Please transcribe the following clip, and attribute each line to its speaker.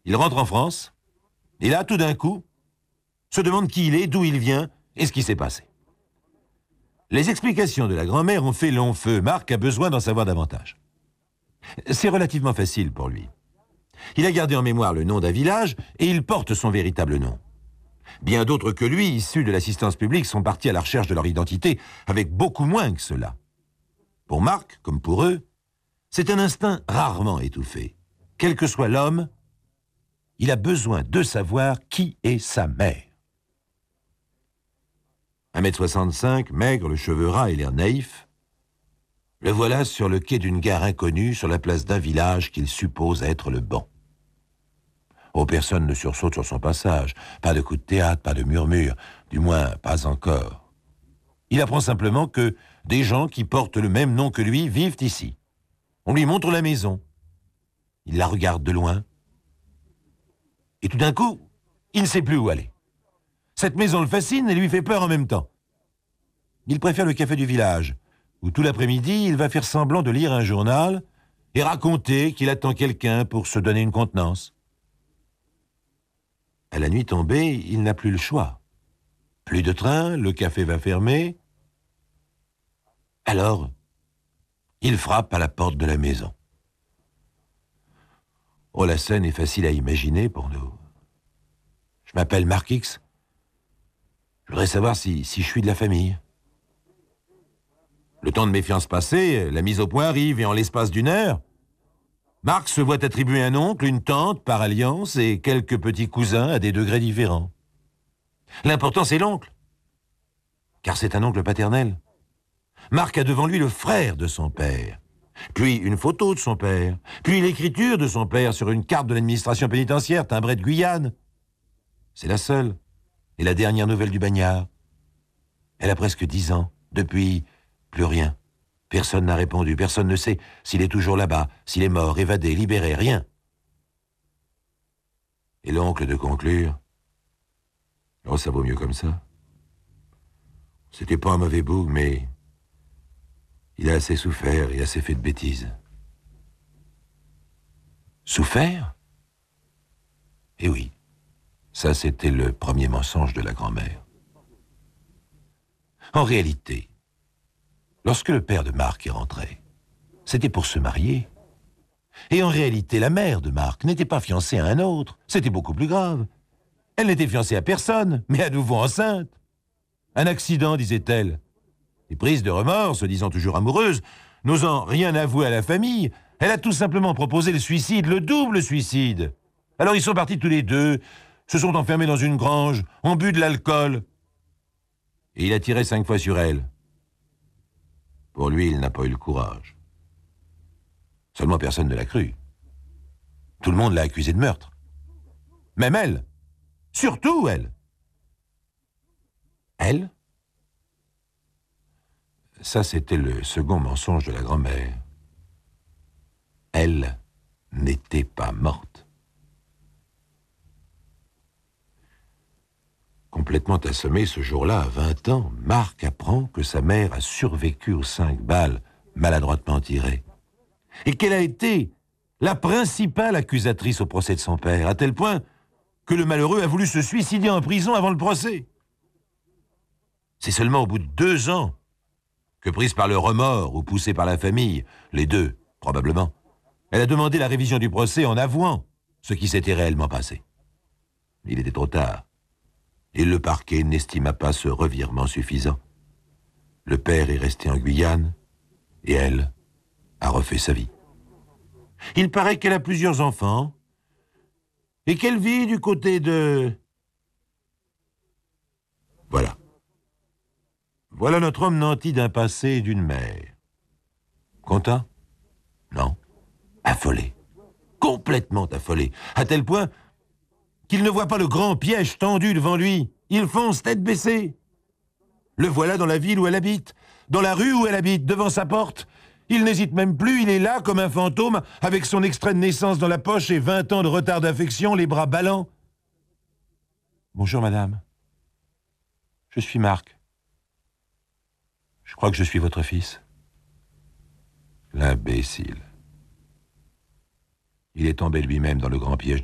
Speaker 1: Il rentre en France, et là, tout d'un coup, se demande qui il est, d'où il vient, et ce qui s'est passé. Les explications de la grand-mère ont fait long feu. Marc a besoin d'en savoir davantage. C'est relativement facile pour lui. Il a gardé en mémoire le nom d'un village, et il porte son véritable nom. Bien d'autres que lui, issus de l'assistance publique, sont partis à la recherche de leur identité, avec beaucoup moins que cela. Pour Marc, comme pour eux, c'est un instinct rarement étouffé. Quel que soit l'homme, il a besoin de savoir qui est sa mère. 1m65, maigre, le cheveu ras et l'air naïf, le voilà sur le quai d'une gare inconnue, sur la place d'un village qu'il suppose être le bon. Oh, personne ne sursaute sur son passage. Pas de coup de théâtre, pas de murmure, du moins pas encore. Il apprend simplement que des gens qui portent le même nom que lui vivent ici. On lui montre la maison. Il la regarde de loin. Et tout d'un coup, il ne sait plus où aller. Cette maison le fascine et lui fait peur en même temps. Il préfère le café du village, où tout l'après-midi, il va faire semblant de lire un journal et raconter qu'il attend quelqu'un pour se donner une contenance. À la nuit tombée, il n'a plus le choix. Plus de train, le café va fermer. Alors, il frappe à la porte de la maison. Oh, la scène est facile à imaginer pour nous. Je m'appelle Marc X. Je voudrais savoir si je suis de la famille. Le temps de méfiance passé, la mise au point arrive et en l'espace d'une heure, Marc se voit attribuer un oncle, une tante par alliance et quelques petits cousins à des degrés différents. L'important, c'est l'oncle, car c'est un oncle paternel. Marc a devant lui le frère de son père, puis une photo de son père, puis l'écriture de son père sur une carte de l'administration pénitentiaire timbrée de Guyane. C'est la seule et la dernière nouvelle du bagnard. Elle a presque 10 ans. Depuis, plus rien. Personne n'a répondu, personne ne sait s'il est toujours là-bas, s'il est mort, évadé, libéré, rien. Et l'oncle de conclure, « Oh, ça vaut mieux comme ça. C'était pas un mauvais boug, mais il a assez souffert et assez fait de bêtises. » Souffert ? Eh oui, ça c'était le premier mensonge de la grand-mère. En réalité, lorsque le père de Marc est rentré, c'était pour se marier. Et en réalité, la mère de Marc n'était pas fiancée à un autre. C'était beaucoup plus grave. Elle n'était fiancée à personne, mais à nouveau enceinte. Un accident, disait-elle. Et prise de remords, se disant toujours amoureuse, n'osant rien avouer à la famille, elle a tout simplement proposé le suicide, le double suicide. Alors ils sont partis tous les deux, se sont enfermés dans une grange, ont bu de l'alcool. Et il a tiré 5 fois sur elle. Pour lui, il n'a pas eu le courage. Seulement personne ne l'a cru. Tout le monde l'a accusé de meurtre. Même elle. Surtout elle. Elle ? Ça, c'était le second mensonge de la grand-mère. Elle n'était pas morte. Complètement assommé ce jour-là, à 20 ans, Marc apprend que sa mère a survécu aux 5 balles maladroitement tirées. Et qu'elle a été la principale accusatrice au procès de son père, à tel point que le malheureux a voulu se suicider en prison avant le procès. C'est seulement au bout de 2 ans que, prise par le remords ou poussée par la famille, les deux, probablement, elle a demandé la révision du procès en avouant ce qui s'était réellement passé. Il était trop tard. Et le parquet n'estima pas ce revirement suffisant. Le père est resté en Guyane, et elle a refait sa vie. Il paraît qu'elle a plusieurs enfants, et qu'elle vit du côté de... Voilà. Voilà notre homme nanti d'un passé et d'une mère. Content ? Non. Affolé. Complètement affolé. À tel point qu'il ne voit pas le grand piège tendu devant lui. Il fonce tête baissée. Le voilà dans la ville où elle habite, dans la rue où elle habite, devant sa porte. Il n'hésite même plus, il est là comme un fantôme, avec son extrait de naissance dans la poche et 20 ans de retard d'affection, les bras ballants. « Bonjour, madame. Je suis Marc. Je crois que je suis votre fils. » L'imbécile. Il est tombé lui-même dans le grand piège